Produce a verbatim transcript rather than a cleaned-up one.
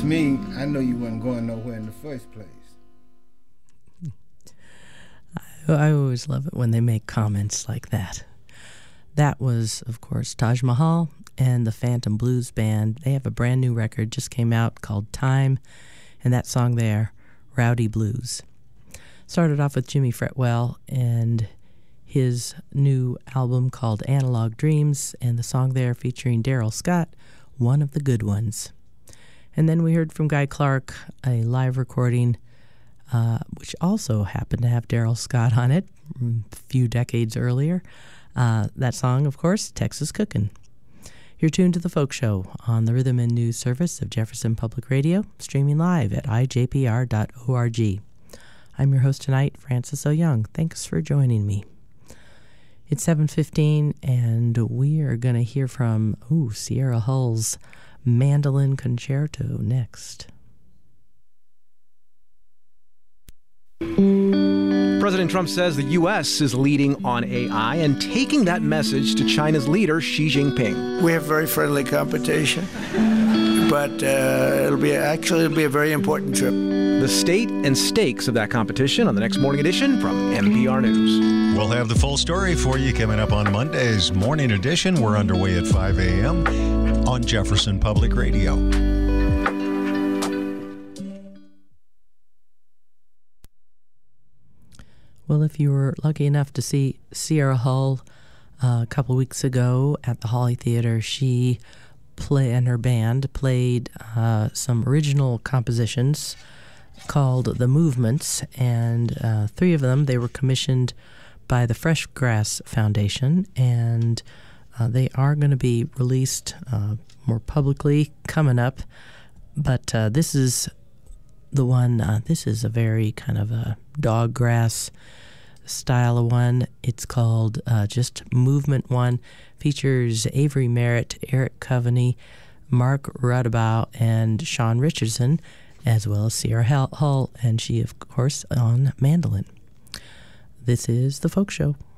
me, I know you wasn't going nowhere in the first place. I always love it when they make comments like that. That was, of course, Taj Mahal and the Phantom Blues Band. They have a brand new record, just came out, called Time, and that song there, Rowdy Blues. Started off with Jimmy Fretwell and his new album called Analog Dreams, and the song there featuring Daryl Scott, One of the Good Ones. And then we heard from Guy Clark, a live recording, uh, which also happened to have Daryl Scott on it a few decades earlier. Uh, that song, of course, Texas Cookin'. You're tuned to The Folk Show on the Rhythm and News Service of Jefferson Public Radio, streaming live at I J P R dot org. I'm your host tonight, Francis O. Young. Thanks for joining me. It's seven fifteen, and we are going to hear from ooh, Sierra Hull's Mandolin Concerto next. President Trump says the U S is leading on A I and taking that message to China's leader, Xi Jinping. We have very friendly competition, but uh, it'll be actually it'll be a very important trip. The state and stakes of that competition on the next morning edition from N P R News. We'll have the full story for you coming up on Monday's morning edition. We're underway at five a.m. on Jefferson Public Radio. Well, if you were lucky enough to see Sierra Hull uh, a couple weeks ago at the Holly Theater, she play and her band played uh, some original compositions called The Movements, and uh, three of them, they were commissioned by the Fresh Grass Foundation, and uh, they are going to be released uh, more publicly coming up, but uh, this is the one, uh, this is a very kind of a dog grass style of one. It's called uh, just Movement One. Features Avery Merritt, Eric Coveney, Mark Rudabow, and Sean Richardson, as well as Sierra Hull, and she, of course, on mandolin. This is The Folk Show.